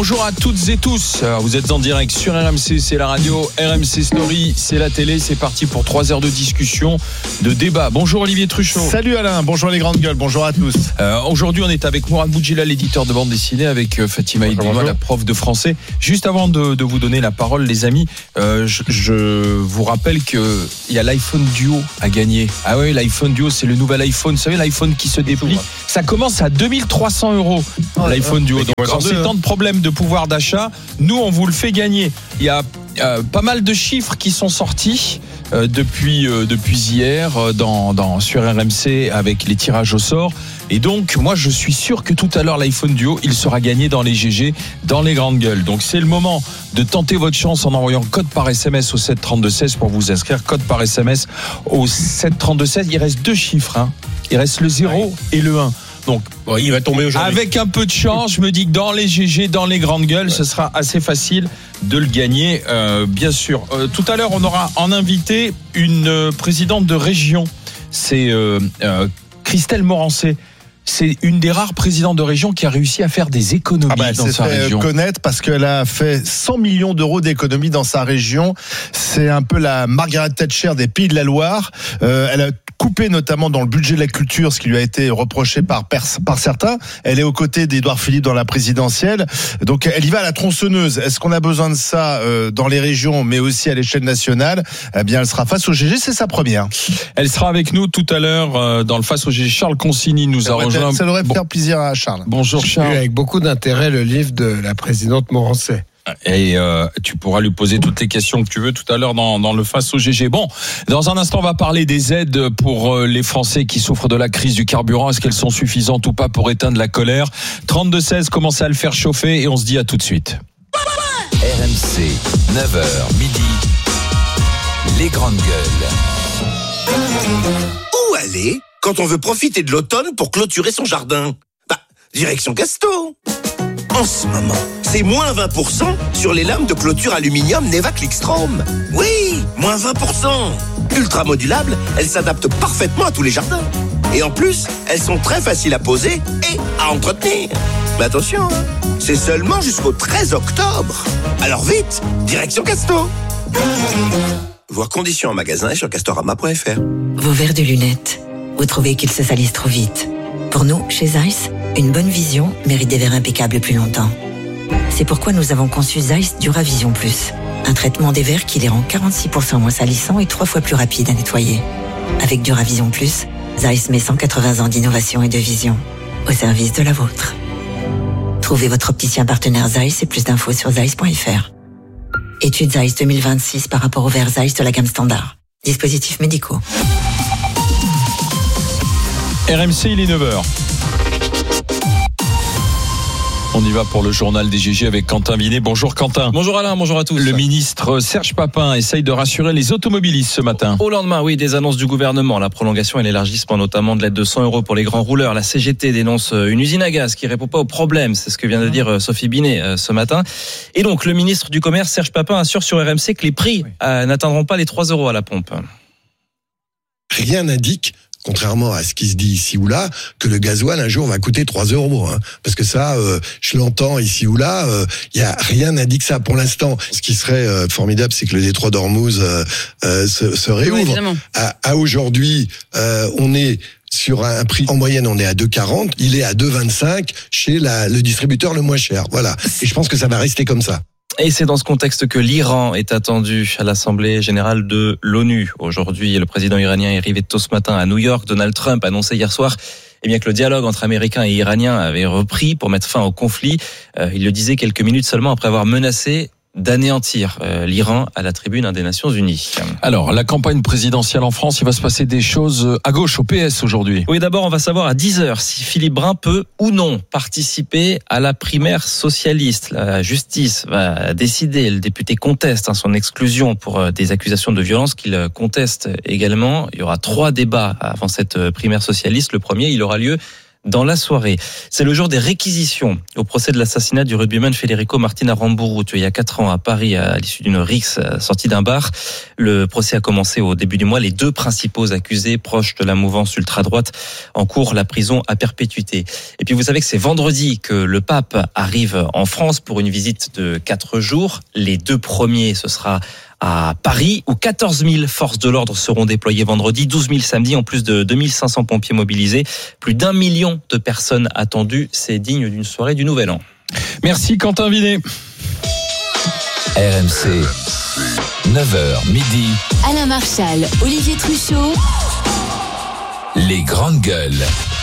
Bonjour à toutes et tous, vous êtes en direct sur RMC, c'est la radio, RMC Story, c'est la télé, c'est parti pour 3 heures de discussion, de débat. Bonjour Olivier Truchot. Salut Alain, bonjour les grandes gueules, bonjour à tous. Aujourd'hui on est avec Mourad Boudjela, l'éditeur de bande dessinée, avec Fatima Idrima, la prof de français. Juste avant de vous donner la parole les amis, je vous rappelle qu'il y a l'iPhone Duo à gagner. Ah oui, l'iPhone Duo c'est le nouvel iPhone, vous savez l'iPhone qui se déplie, ça commence à 2300 €, l'iPhone Duo. Donc en ces temps de problème de pouvoir d'achat, nous on vous le fait gagner. Il y a pas mal de chiffres qui sont sortis depuis hier sur RMC avec les tirages au sort, et donc moi je suis sûr que tout à l'heure l'iPhone Duo il sera gagné dans les GG, dans les grandes gueules. Donc c'est le moment de tenter votre chance en envoyant code par SMS au 732-16 pour vous inscrire, code par SMS au 732-16. Il reste 2 chiffres, il reste le 0 et le 1. Donc, il va tomber aujourd'hui. Avec un peu de chance, je me dis que dans les GG, dans les grandes gueules, ce sera assez facile de le gagner, bien sûr. Tout à l'heure, on aura en invité une présidente de région. C'est Christelle Morancé. C'est une des rares présidentes de région qui a réussi à faire des économies dans sa région. Elle s'est fait connaître parce qu'elle a fait 100 millions d'euros d'économies dans sa région. C'est un peu la Margaret Thatcher des Pays de la Loire. Elle a coupé notamment dans le budget de la culture, ce qui lui a été reproché par certains. Elle est aux côtés d'Édouard Philippe dans la présidentielle. Donc elle y va à la tronçonneuse. Est-ce qu'on a besoin de ça dans les régions, mais aussi à l'échelle nationale? Eh bien, elle sera face au GG, c'est sa première. Elle sera avec nous tout à l'heure dans le face au GG. Charles Consigny nous a rejoint. Ça devrait faire plaisir à Charles. Bonjour Charles. J'ai lu avec beaucoup d'intérêt le livre de la présidente Morancé. Et tu pourras lui poser toutes les questions que tu veux tout à l'heure dans le face au GG. Bon, dans un instant, on va parler des aides pour les Français qui souffrent de la crise du carburant. Est-ce qu'elles sont suffisantes ou pas pour éteindre la colère? 32-16, commencez à le faire chauffer et on se dit à tout de suite. RMC, 9h, midi, les grandes gueules. Où aller quand on veut profiter de l'automne pour clôturer son jardin? Direction Casto. En ce moment, c'est moins 20% sur les lames de clôture aluminium Neva Clickstrom. Oui, moins 20%. Ultra modulables, elles s'adaptent parfaitement à tous les jardins. Et en plus, elles sont très faciles à poser et à entretenir. Mais attention, c'est seulement jusqu'au 13 octobre. Alors vite, direction Casto. Voir conditions en magasin et sur castorama.fr. Vos verres de lunettes, vous trouvez qu'ils se salissent trop vite? Pour nous, chez Zeiss, une bonne vision mérite des verres impeccables plus longtemps. C'est pourquoi nous avons conçu Zeiss Duravision Plus, un traitement des verres qui les rend 46% moins salissants et 3 fois plus rapides à nettoyer. Avec Duravision Plus, Zeiss met 180 ans d'innovation et de vision au service de la vôtre. Trouvez votre opticien partenaire Zeiss et plus d'infos sur zeiss.fr. Étude Zeiss 2026 par rapport aux verres Zeiss de la gamme standard. Dispositifs médicaux. RMC, il est 9h. On y va pour le journal des GG avec Quentin Vinet. Bonjour Quentin. Bonjour Alain, bonjour à tous. Le ministre Serge Papin essaye de rassurer les automobilistes ce matin. Au lendemain, des annonces du gouvernement, la prolongation et l'élargissement notamment de l'aide de 100 € pour les grands rouleurs. La CGT dénonce une usine à gaz qui répond pas aux problèmes. C'est ce que vient de dire Sophie Binet ce matin. Et donc, le ministre du Commerce, Serge Papin, assure sur RMC que les prix n'atteindront pas les 3 € à la pompe. Rien n'indique, contrairement à ce qui se dit ici ou là, que le gasoil un jour va coûter 3 €. Parce que ça, je l'entends ici ou là, rien n'indique ça. Pour l'instant, ce qui serait formidable, c'est que le détroit d'Ormuz se réouvre. Oui, à aujourd'hui, on est sur un prix, en moyenne, on est à 2,40. Il est à 2,25 chez le distributeur le moins cher. Voilà. Et je pense que ça va rester comme ça. Et c'est dans ce contexte que l'Iran est attendu à l'Assemblée générale de l'ONU. Aujourd'hui, le président iranien est arrivé tôt ce matin à New York. Donald Trump a annoncé hier soir que le dialogue entre Américains et Iraniens avait repris pour mettre fin au conflit. Il le disait quelques minutes seulement après avoir menacé d'anéantir l'Iran à la tribune des Nations Unies. Alors, la campagne présidentielle en France, il va se passer des choses à gauche, au PS aujourd'hui. Oui, d'abord, on va savoir à 10h si Philippe Brun peut ou non participer à la primaire socialiste. La justice va décider. Le député conteste son exclusion pour des accusations de violence qu'il conteste également. Il y aura 3 débats avant cette primaire socialiste. Le premier, il aura lieu dans la soirée. C'est le jour des réquisitions au procès de l'assassinat du rugbyman Federico Martin Aramburu, tué il y a 4 ans à Paris à l'issue d'une rixe sortie d'un bar. Le procès a commencé au début du mois. Les 2 principaux accusés, proches de la mouvance ultra-droite, encourent la prison à perpétuité. Et puis vous savez que c'est vendredi que le pape arrive en France pour une visite de 4 jours. Les 2 premiers, ce sera à Paris, où 14 000 forces de l'ordre seront déployées vendredi, 12 000 samedi, en plus de 2 500 pompiers mobilisés. Plus d'1 million de personnes attendues. C'est digne d'une soirée du Nouvel An. Merci Quentin Vinet. RMC, 9h midi. Alain Marchal, Olivier Truchot. Les grandes gueules.